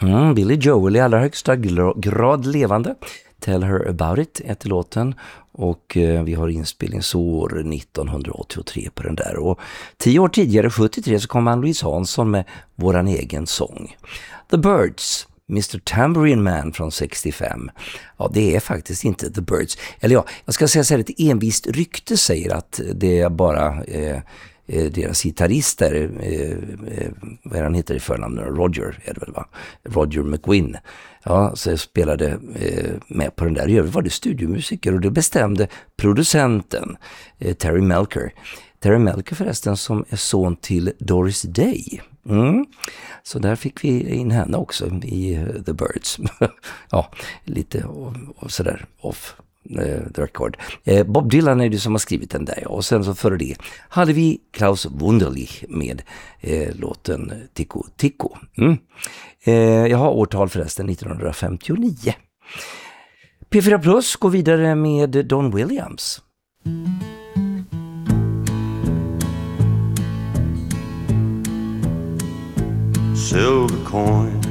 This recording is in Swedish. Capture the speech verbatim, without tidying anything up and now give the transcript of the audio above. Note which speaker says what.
Speaker 1: Mm, Billy Joel i allra högsta grad levande. Tell Her About It heter låten och eh, vi har inspelningsår nittonhundraåttiotre på den där. Och tio år tidigare, sjuttiotre, så kom Ann-Louise Hansson med våran egen sång. The Byrds, mister Tambourine Man från sextiofem. Ja, det är faktiskt inte The Byrds. Eller ja, jag ska säga så här, ett envist rykte säger att det är bara... Eh, deras gitarrister, eh, eh, vad är han heter i förnamn? Roger, är det väl, va? Roger McGuinn. Ja, så jag spelade eh, med på den där. I övrigt var det studiomusiker och det bestämde producenten eh, Terry Melcher. Terry Melcher förresten som är son till Doris Day. Mm. Så där fick vi in henne också i uh, The Byrds. Ja, lite och, och sådär off. The record. Eh, Bob Dylan är det som har skrivit den där, och sen så före det hade vi Klaus Wunderlich med eh, låten Tico Tico. Mm. Eh, jag har årtal förresten nittonhundrafemtionio. P fyra Plus går vidare med Don Williams.
Speaker 2: Silver coin